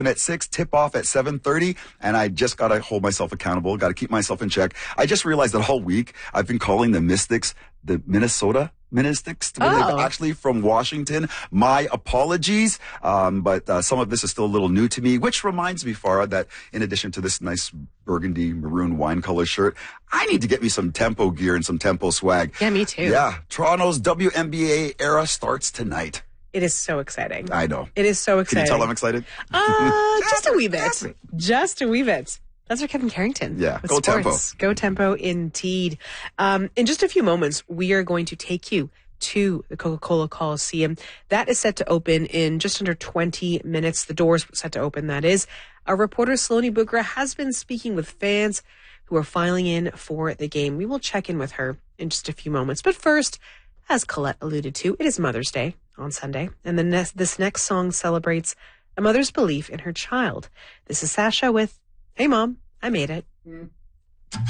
at 6, tip off at 7:30, and I just got to hold myself accountable, got to keep myself in check. I just realized that all week I've been calling the Mystics the Minnesota Mystics, when they're actually from Washington. My apologies, but some of this is still a little new to me, which reminds me, Farah, that in addition to this nice burgundy maroon wine color shirt, I need to get me some Tempo gear and some Tempo swag. Yeah, me too. Yeah, Toronto's WNBA era starts tonight. It is so exciting. I know. It is so exciting. Can you tell I'm excited? Just a wee bit. Just a wee bit. That's our Kevin Carrington. Yeah, with go sports. Tempo. Go Tempo indeed. In just a few moments, we are going to take you to the Coca-Cola Coliseum. That is set to open in just under 20 minutes. The doors set to open, that is. Our reporter, Saloni Bugra, has been speaking with fans who are filing in for the game. We will check in with her in just a few moments. But first, as Colette alluded to, it is Mother's Day on Sunday, and this next song celebrates a mother's belief in her child. This is Sasha with Hey Mom, I Made It.